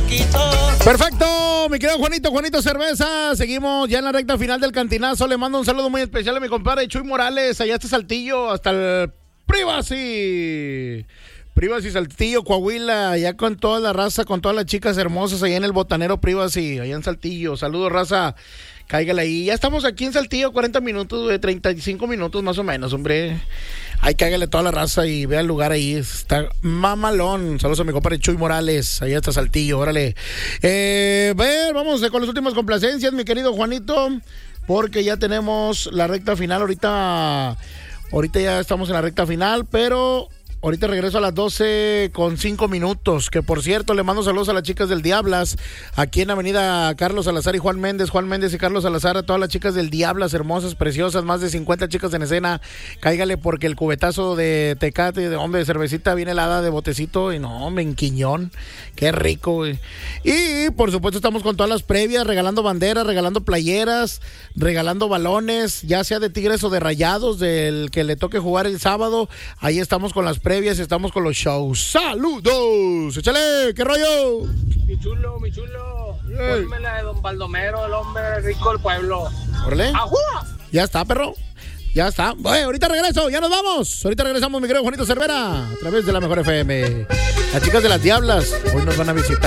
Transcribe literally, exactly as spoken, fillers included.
Perfecto, mi querido Juanito, Juanito Cerveza. Seguimos ya en la recta final del cantinazo. Le mando un saludo muy especial a mi compadre Chuy Morales, allá hasta Saltillo, hasta el Privacy. Privacy Saltillo, Coahuila, allá con toda la raza, con todas las chicas hermosas, allá en el Botanero Privacy, allá en Saltillo. Saludos, raza. Cáigale ahí. Ya estamos aquí en Saltillo, cuarenta minutos, de treinta y cinco minutos más o menos, hombre. Ahí cáigale toda la raza y vea el lugar ahí. Está mamalón. Saludos a mi compadre Chuy Morales, allá está Saltillo, órale. Eh, ver, vamos con las últimas complacencias, mi querido Juanito, porque ya tenemos la recta final. Ahorita, ahorita ya estamos en la recta final, pero ahorita regreso a las doce con cinco minutos, que por cierto le mando saludos a las chicas del Diablas, aquí en Avenida Carlos Salazar y Juan Méndez, Juan Méndez y Carlos Salazar, a todas las chicas del Diablas, hermosas, preciosas, más de cincuenta chicas en escena. Cáigale porque el cubetazo de Tecate, de hombre, de cervecita viene helada de botecito, y no, menquiñón, qué rico, güey. Y por supuesto estamos con todas las previas, regalando banderas, regalando playeras, regalando balones, ya sea de Tigres o de Rayados, del que le toque jugar el sábado. Ahí estamos con las previas, estamos con los shows. ¡Saludos! ¡Échale! ¿Qué rollo? Mi chulo, mi chulo. Hey. Ponme la de Don Baldomero, el hombre rico del pueblo. ¿Órale? Ya está, perro. Ya está. Oye, ahorita regreso, ya nos vamos. Ahorita regresamos, mi querido Juanito Cervera, a través de la Mejor F M. Las chicas de las Diablas hoy nos van a visitar.